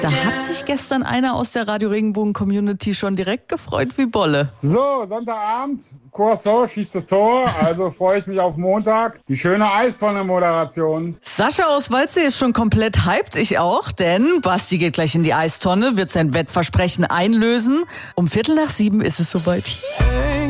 Da hat sich gestern einer aus der Radio Regenbogen Community schon direkt gefreut wie Bolle. So, Sonntagabend, Corso schießt das Tor, also freue ich mich auf Montag. Die schöne Eistonne-Moderation. Sascha aus Waldsee ist schon komplett hyped, ich auch, denn Basti geht gleich in die Eistonne, wird sein Wettversprechen einlösen. Um 6:15 ist es soweit.